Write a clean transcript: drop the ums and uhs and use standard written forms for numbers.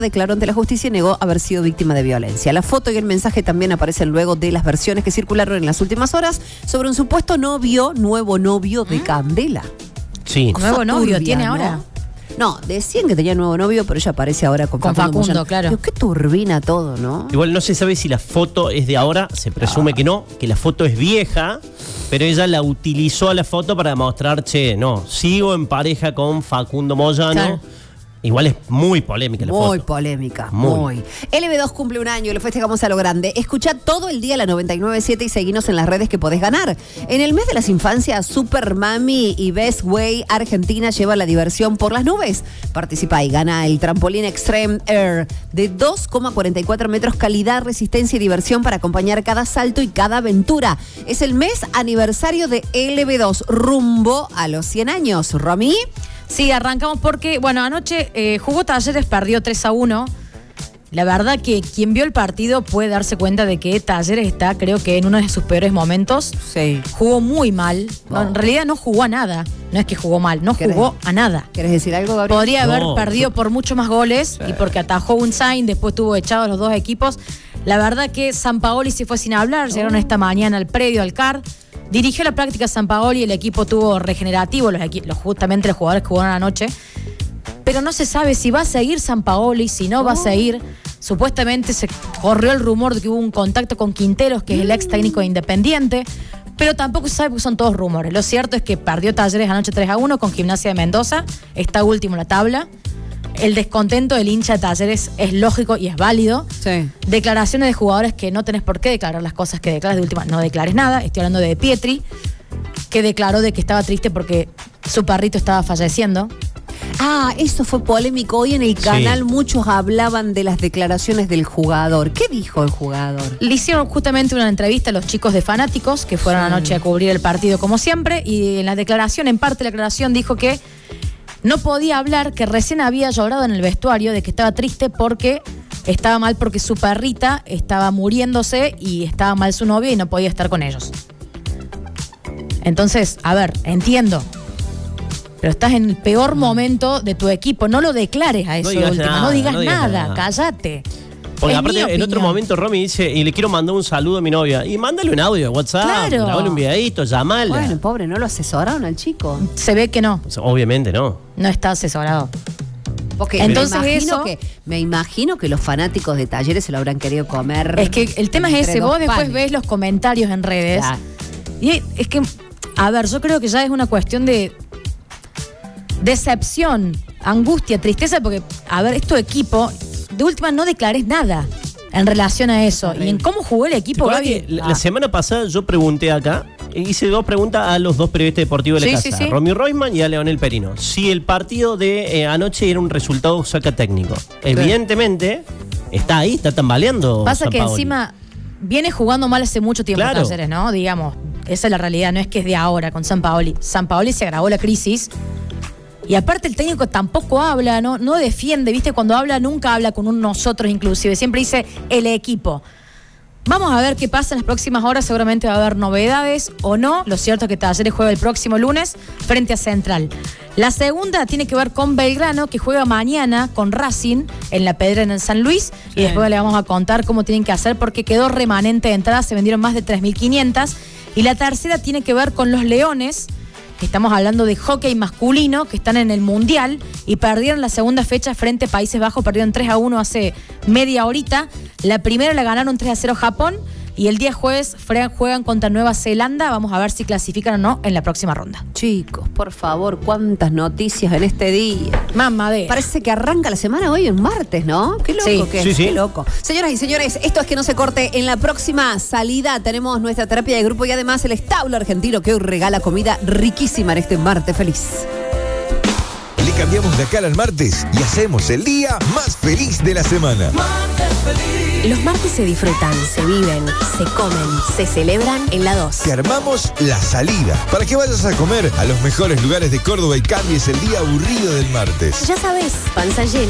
declaró ante la justicia y negó haber sido víctima de violencia. La foto y el mensaje también aparecen luego de las versiones que circularon en las últimas horas sobre un supuesto nuevo novio de Candela. Sí. Nuevo novio turbia, tiene ¿no? ahora. No, decían que tenía nuevo novio, pero ella aparece ahora con Facundo Moyano. claro. Digo, qué turbina todo, ¿no? Igual no se sabe si la foto es de ahora, se presume que no, que la foto es vieja, pero ella la utilizó a la foto para mostrar, no, sigo en pareja con Facundo Moyano. Claro. Igual es muy polémica la foto. Muy polémica, muy. LB2 cumple un año, lo festejamos a lo grande. Escuchá todo el día la 99.7 y seguinos en las redes que podés ganar. En el mes de las infancias, Super Mami y Best Way Argentina lleva la diversión por las nubes. Participa y gana el trampolín Extreme Air de 2,44 metros, calidad, resistencia y diversión para acompañar cada salto y cada aventura. Es el mes aniversario de LB2, rumbo a los 100 años. ¿Romy? Sí, arrancamos porque, bueno, anoche jugó Talleres, perdió 3-1. La verdad que quien vio el partido puede darse cuenta de que Talleres está, creo que en uno de sus peores momentos. Sí. Jugó muy mal. No, en realidad no jugó a nada. No es que jugó mal, no jugó a nada. ¿Querés decir algo, Gabriel? Podría haber perdido por mucho más goles y porque atajó un sign, después tuvo echados los dos equipos. La verdad que Sampaoli se fue sin hablar, llegaron esta mañana al predio, al CAR. Dirigió la práctica Sampaoli, el equipo tuvo regenerativo, justamente los jugadores que jugaron anoche. Pero no se sabe si va a seguir Sampaoli, si no va a seguir. Supuestamente se corrió el rumor de que hubo un contacto con Quinteros, que es el ex técnico de Independiente. Pero tampoco se sabe porque son todos rumores. Lo cierto es que perdió Talleres anoche 3-1 con Gimnasia de Mendoza. Está último en la tabla. El descontento del hincha de Talleres es lógico y es válido. Sí. Declaraciones de jugadores que no tenés por qué declarar las cosas que declaras. De última, no declares nada. Estoy hablando de Pietri, que declaró de que estaba triste porque su perrito estaba falleciendo. Ah, eso fue polémico. Hoy en el canal muchos hablaban de las declaraciones del jugador. ¿Qué dijo el jugador? Le hicieron justamente una entrevista a los chicos de Fanáticos que fueron anoche a cubrir el partido como siempre, y en la declaración, en parte de la declaración, dijo que no podía hablar, que recién había llorado en el vestuario, de que estaba triste porque estaba mal, porque su perrita estaba muriéndose y estaba mal su novio y no podía estar con ellos. Entonces, a ver, entiendo, pero estás en el peor momento de tu equipo, no lo declares a eso de última, no digas nada, cállate. Porque Es aparte, mi en opinión. otro momento Romy dice, y le quiero mandar un saludo a mi novia. Y mándale un audio de WhatsApp, Claro. grabale un videíto, llamala. Bueno, pobre, ¿no lo asesoraron al chico? Se ve que no, Obviamente no. no está asesorado. Porque Entonces me imagino que los fanáticos de Talleres se lo habrán querido comer. Es que el tema es entre ese, dos vos después panes. ves los comentarios en redes. Ya. Y es que, a ver, yo creo que ya es una cuestión de decepción, angustia, tristeza, porque, a ver, es tu equipo, de última no declares nada en relación a eso. Y en cómo jugó el equipo, ¿Te Gaby. acuerdas que la semana pasada yo pregunté acá, hice dos preguntas a los dos periodistas deportivos de la Sí, casa, sí, sí. Romy Roisman y a Leonel Perino, si el partido de anoche era un resultado saca técnico. Evidentemente, está ahí, está tambaleando. Pasa que Sampaoli. encima viene jugando mal hace mucho tiempo Claro. Talleres, ¿no? Digamos, esa es la realidad, no es que es de ahora con Sampaoli. Sampaoli se agravó la crisis. Y aparte el técnico tampoco habla, no defiende, ¿viste? Cuando habla nunca habla con un nosotros inclusive, siempre dice el equipo. Vamos a ver qué pasa en las próximas horas, seguramente va a haber novedades o no. Lo cierto es que Talleres juega el próximo lunes frente a Central. La segunda tiene que ver con Belgrano, que juega mañana con Racing en La Pedrera en San Luis. Y después le vamos a contar cómo tienen que hacer porque quedó remanente de entradas, se vendieron más de 3.500. Y la tercera tiene que ver con los Leones, que estamos hablando de hockey masculino, que están en el Mundial y perdieron la segunda fecha frente a Países Bajos, perdieron 3-1 hace media horita. La primera la ganaron 3-0 Japón y el día jueves juegan contra Nueva Zelanda. Vamos a ver si clasifican o no en la próxima ronda. Chicos, por favor, cuántas noticias en este día. Mamadera. Parece que arranca la semana hoy en martes, ¿no? Qué loco Sí. que es, Sí. qué loco. Señoras y señores, esto es que no se corte. En la próxima salida tenemos nuestra terapia de grupo y además el establo argentino que hoy regala comida riquísima en este martes feliz. Le cambiamos la cara al martes y hacemos el día más feliz de la semana. Los martes se disfrutan, se viven, se comen, se celebran en la 2. Te armamos la salida para que vayas a comer a los mejores lugares de Córdoba y cambies el día aburrido del martes. Ya sabes, panza llena.